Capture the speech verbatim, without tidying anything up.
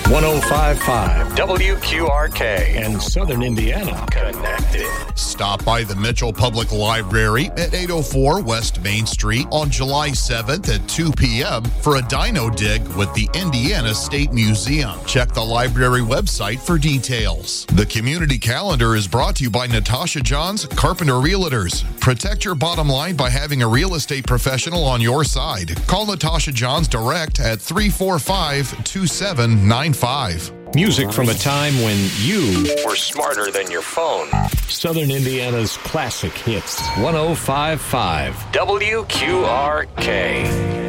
one oh five point five W Q R K and Southern Indiana connected. Stop by the Mitchell Public Library at eight oh four West Main Street on July seventh at two p.m. for a dino dig with the Indiana State Museum. Check the library website for details. The community calendar is brought to you by Natasha Johns Carpenter Realtors. Protect your bottom line by having a real estate professional on your side. Call Natasha Johns direct at three four five, two seven nine five. Music from a time when you We're smarter than your phone. Southern Indiana's classic hits. one oh five point five W Q R K.